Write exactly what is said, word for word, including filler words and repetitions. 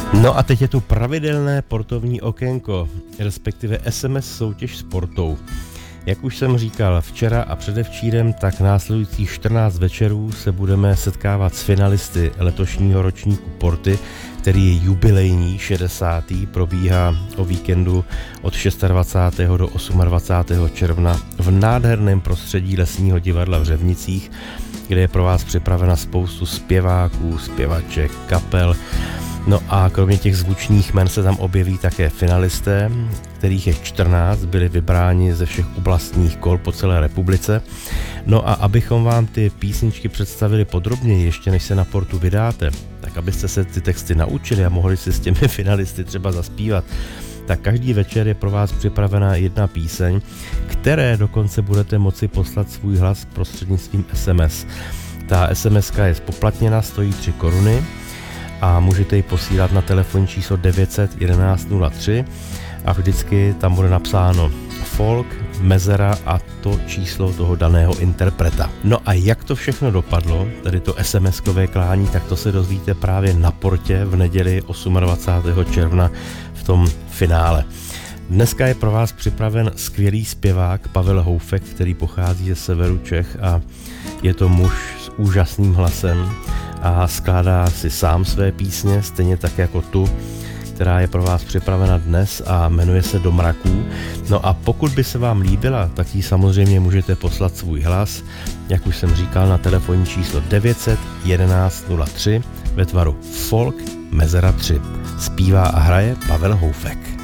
No a teď je tu pravidelné portovní okénko, respektive es em es soutěž s portou. Jak už jsem říkal včera a předevčírem, tak následujících čtrnáct večerů se budeme setkávat s finalisty letošního ročníku porty, který je jubilejní, šedesátý probíhá o víkendu od dvacátého šestého do dvacátého osmého června v nádherném prostředí Lesního divadla v Řevnicích, kde je pro vás připravena spoustu zpěváků, zpěvaček, kapel. No a kromě těch zvučných jmen se tam objeví také finalisté, kterých je čtrnáct, byli vybráni ze všech oblastních kol po celé republice. No a abychom vám ty písničky představili podrobněji, ještě než se na portu vydáte, tak abyste se ty texty naučili a mohli si s těmi finalisty třeba zaspívat, tak každý večer je pro vás připravena jedna píseň, které dokonce budete moci poslat svůj hlas prostřednictvím es em es. Ta es em eska je spoplatněna, stojí tři koruny a můžete ji posílat na telefonní číslo devět set jedenáct nula tři a vždycky tam bude napsáno folk, mezera a to číslo toho daného interpreta. No a jak to všechno dopadlo, tedy to es em eskové klání, tak to se dozvíte právě na portě v neděli dvacátého osmého června v tom finále. Dneska je pro vás připraven skvělý zpěvák Pavel Houfek, který pochází ze severu Čech a je to muž s úžasným hlasem a skládá si sám své písně, stejně tak jako tu, která je pro vás připravena dnes a jmenuje se Do mraků. No a pokud by se vám líbila, tak ji samozřejmě můžete poslat svůj hlas, jak už jsem říkal, na telefonní číslo devět set jedenáct nula tři ve tvaru folk, mezera tři. Zpívá a hraje Pavel Houfek.